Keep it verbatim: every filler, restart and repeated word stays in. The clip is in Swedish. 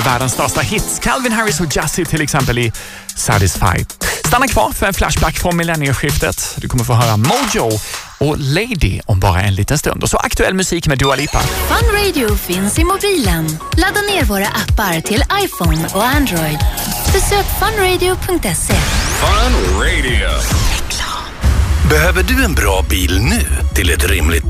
Världens största hits, Calvin Harris och Jazzy till exempel i Satisfy. Stanna kvar för en flashback från millennieskiftet. Du kommer få höra Mojo och Lady om bara en liten stund. Och så aktuell musik med Dua Lipa. Fun Radio finns i mobilen. Ladda ner våra appar till iPhone och Android. Besök funradio punkt se. Fun Radio. Behöver du en bra bil nu till ett rimligt